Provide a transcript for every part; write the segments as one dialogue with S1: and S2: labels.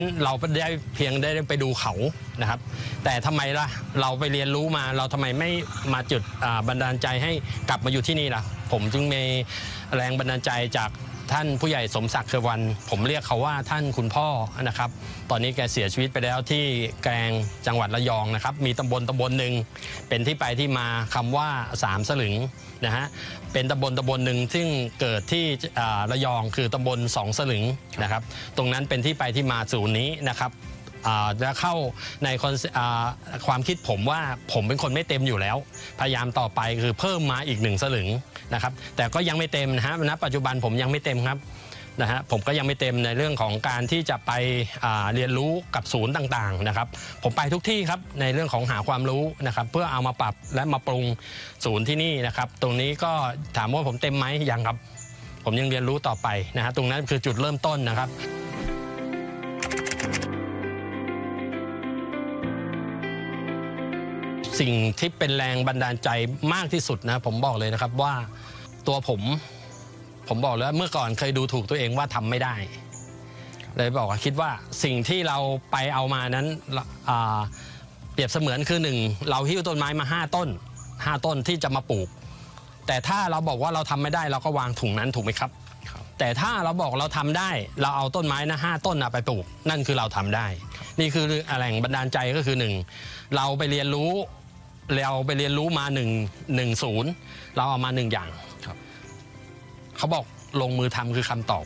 S1: เราได้เพียงได้ไปดูเขานะครับแต่ทำไมล่ะเราไปเรียนรู้มาเราทำไมไม่มาจุดบันดาลใจให้กลับมาอยู่ที่นี่ล่ะผมจึงมีแรงบันดาลใจจากท่านผู้ใหญ่สมศักดิ์เครือวันผมเรียกเขาว่าท่านคุณพ่อนะครับตอนนี้แกเสียชีวิตไปแล้วที่แกลงจังหวัดระยองนะครับมีตำบลหนึ่งเป็นที่ไปที่มาคำว่า3สลึงนะฮะเป็นตำบลหนึ่งซึ่งเกิดที่ระยองคือตำบล2สลึงนะครับตรงนั้นเป็นที่ไปที่มาศูนย์นี้นะครับจะเข้าในความคิดผมว่าผมเป็นคนไม่เต็มอยู่แล้วพยายามต่อไปคือเพิ่มมาอีก1สลึงนะครับแต่ก็ยังไม่เต็มนะฮะณปัจจุบันผมยังไม่เต็มครับนะฮะผมก็ยังไม่เต็มในเรื่องของการที่จะไปเรียนรู้กับศูนย์ต่างๆนะครับผมไปทุกที่ครับในเรื่องของหาความรู้นะครับเพื่อเอามาปรับและมาปรุงศูนย์ที่นี่นะครับตรงนี้ก็ถามว่าผมเต็มไหมยังครับผมยังเรียนรู้ต่อไปนะฮะตรงนั้นคือจุดเริ่มต้นนะครับสิ่งที่เป็นแรงบันดาลใจมากที่สุดนะผมบอกเลยนะครับว่าตัวผมบอกเลยว่าเมื่อก่อนเคยดูถูกตัวเองว่าทำไม่ได้เลยบอกว่าคิดว่าสิ่งที่เราไปเอามานั้นเปรียบเสมือนคือ1เราหิ้วต้นไม้มา5ต้นที่จะมาปลูกแต่ถ้าเราบอกว่าเราทำไม่ได้เราก็วางถุงนั้นถูกไหมครับแต่ถ้าเราบอกเราทำได้เราเอาต้นไม้นะ5ต้นไปปลูกนั่นคือเราทำได้นี่คือแหล่งบันดาลใจก็คือ1เราไปเรียนรู้มา1เราเอามา1อย่างเขาบอกลงมือทำคือคำตอบ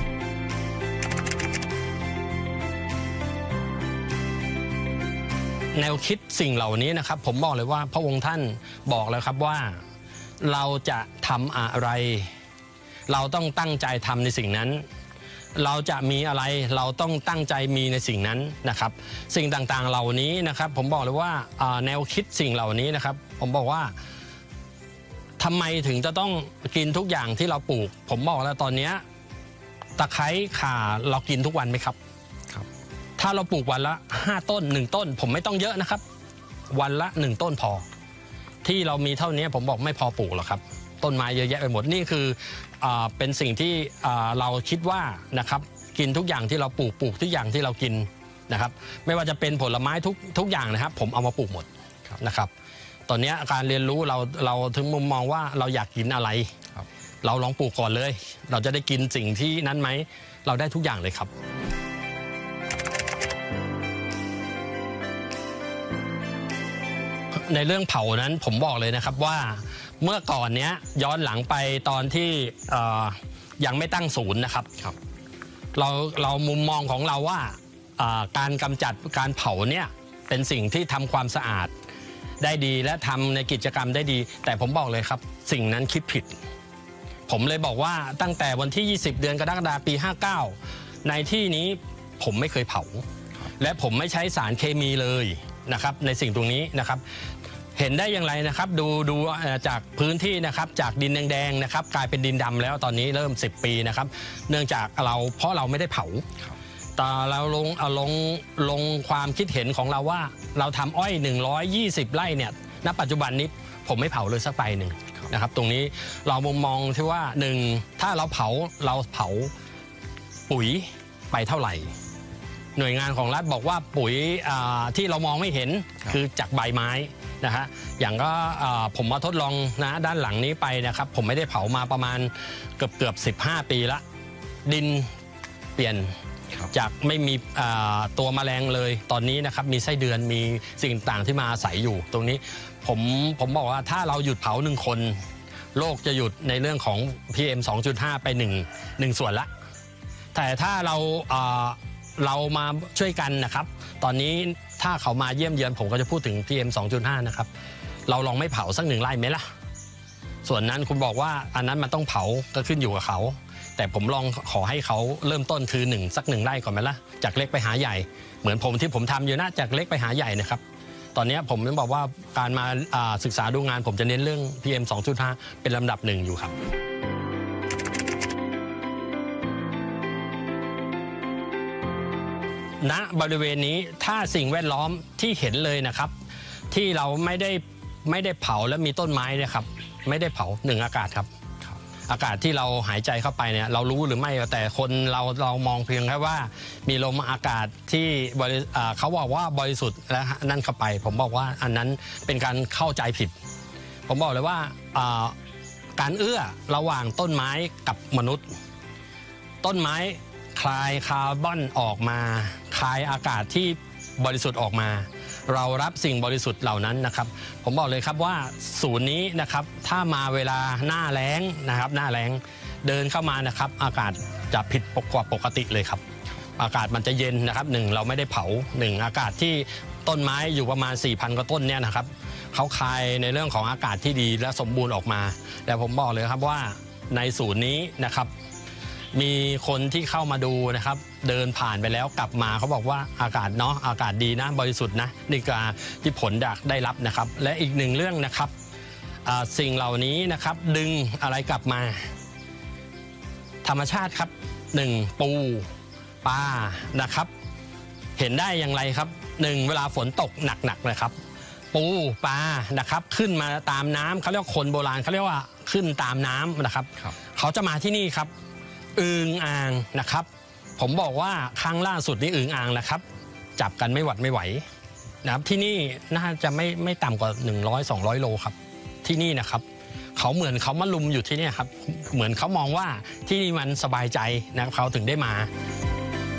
S1: แนวคิดสิ่งเหล่านี้นะครับผมบอกเลยว่าพระองค์ท่านบอกแล้วครับว่าเราจะทำอะไรเราต้องตั้งใจทำในสิ่งนั้นเราจะมีอะไรเราต้องตั้งใจมีในสิ่งนั้นนะครับสิ่งต่างๆเหล่านี้นะครับผมบอกเลยว่าแนวคิดสิ่งเหล่านี้นะครับผมบอกว่าทำไมถึงจะต้องกินทุกอย่างที่เราปลูกผมบอกแล้วตอนนี้ตะไคร้ข่าเรากินทุกวันไหมครับถ้าเราปลูกวันละ5ต้น1ต้นผมไม่ต้องเยอะนะครับวันละ1ต้นพอที่เรามีเท่านี้ผมบอกไม่พอปลูกหรอกครับต้นไม้เยอะแยะไปหมดนี่คือเป็นสิ่งที่เราคิดว่านะครับกินทุกอย่างที่เราปลูกทุกอย่างที่เรากินนะครับไม่ว่าจะเป็นผลไม้ทุกอย่างนะครับผมเอามาปลูกหมดนะครับตอนนี้การเรียนรู้เราถึงมุมมองว่าเราอยากกินอะไรเราลองปลูกก่อนเลยเราจะได้กินสิ่งที่นั้นไหมเราได้ทุกอย่างเลยครับในเรื่องเผานั้นผมบอกเลยนะครับว่าเมื่อก่อนเนี้ยย้อนหลังไปตอนที่ยังไม่ตั้งศูนย์นะครับเรามุมมองของเราว่าการกำจัดการเผาเนี่ยเป็นสิ่งที่ทำความสะอาดได้ดีและทำในกิจกรรมได้ดีแต่ผมบอกเลยครับสิ่งนั้นคิดผิดผมเลยบอกว่าตั้งแต่วันที่20เดือนกรกฎาคมปี59ในที่นี้ผมไม่เคยเผาและผมไม่ใช้สารเคมีเลยนะครับในสิ่งตรงนี้นะครับเห็นได้อย่างไรนะครับดูจากพื้นที่นะครับจากดินแดงๆนะครับกลายเป็นดินดำแล้วตอนนี้เริ่ม10ปีนะครับเนื่องจากเพราะเราไม่ได้เผาแต่เราลงความคิดเห็นของเราว่าเราทำอ้อย120ไร่เนี่ยณปัจจุบันนี้ผมไม่เผาเลยสักใบหนึ่งนะครับตรงนี้เรามุมมองที่ว่า1ถ้าเราเผาปุ๋ยไปเท่าไหร่หน่วยงานของรัฐบอกว่าปุ๋ยที่เรามองไม่เห็นคือจากใบไม้นะฮะอย่างก็ผมมาทดลองนะด้านหลังนี้ไปนะครับผมไม่ได้เผามาประมาณเกือบ15ปีละดินเปลี่ยนจากไม่มีตัวแมลงเลยตอนนี้นะครับมีไส้เดือนมีสิ่งต่างที่มาอาศัยอยู่ตรงนี้ผมบอกว่าถ้าเราหยุดเผา1คนโลกจะหยุดในเรื่องของ PM 2.5 ไป1ส่วนละแต่ถ้าเรามาช่วยกันนะครับตอนนี้ถ้าเขามาเยี่ยมเยือนผมก็จะพูดถึง PM 2.5 นะครับเราลองไม่เผาสัก1ไร่ไหมล่ะส่วนนั้นคุณบอกว่าอันนั้นมันต้องเผาก็ขึ้นอยู่กับเขาแต่ผมลองขอให้เขาเริ่มต้นคือสัก1ไร่ก่อนไหมล่ะจากเล็กไปหาใหญ่เหมือนผมที่ผมทำอยู่นะจากเล็กไปหาใหญ่นะครับตอนนี้ผมต้องบอกว่าการมาศึกษาดูงานผมจะเน้นเรื่อง PM 2.5 เป็นลำดับ1อยู่ครับณบริเวณนี้ถ้าสิ่งแวดล้อมที่เห็นเลยนะครับที่เราไม่ได้เผาและมีต้นไม้เนี่ยครับไม่ได้เผา1อากาศครับอากาศที่เราหายใจเข้าไปเนี่ยเรารู้หรือไม่แต่คนเรามองเพียงแค่ว่ามีลมอากาศที่เขาบอกว่าบริสุทธิ์และนั่นเข้าไปผมบอกว่าอันนั้นเป็นการเข้าใจผิดผมบอกเลยว่าการเอื้อระหว่างต้นไม้กับมนุษย์ต้นไม้คลายคาร์บอนออกมาคลายอากาศที่บริสุทธิ์ออกมาเรารับสิ่งบริสุทธิ์เหล่านั้นนะครับผมบอกเลยครับว่าศูนย์นี้นะครับถ้ามาเวลาหน้าแล้งนะครับหน้าแล้งเดินเข้ามานะครับอากาศจะผิดกว่าปกติเลยครับอากาศมันจะเย็นนะครับเราไม่ได้เผาอากาศที่ต้นไม้อยู่ประมาณ 4,000 กว่าต้นเนี่ยนะครับเขาคายในเรื่องของอากาศที่ดีและสมบูรณ์ออกมาแต่ผมบอกเลยครับว่าในศูนย์นี้นะครับมีคนที่เข้ามาดูนะครับเดินผ่านไปแล้วกลับมาเขาบอกว่าอากาศอากาศดีนะบริสุทธิ์นะนี่ก็ที่ผลได้รับนะครับและอีกหนึ่งเรื่องนะครับสิ่งเหล่านี้นะครับดึงอะไรกลับมาธรรมชาติครับปูปลานะครับเห็นได้อย่างไรครับเวลาฝนตกหนักๆนะครับปูปลานะครับขึ้นมาตามน้ำเขาเรียกคนโบราณเขาเรียกว่าขึ้นตามน้ำนะครับเขาจะมาที่นี่ครับอึ่งอ่างนะครับผมบอกว่าครั้งล่าสุดนี้อึ่งอ่างนะครับจับกันไม่หวัดไม่ไหวนะครับที่นี่น่าจะไม่ต่ำกว่า100-200 โลครับที่นี่นะครับเขาเหมือนเขามาลุมอยู่ที่นี่ครับเหมือนเขามองว่าที่นี่มันสบายใจนะครับเขาถึงได้มา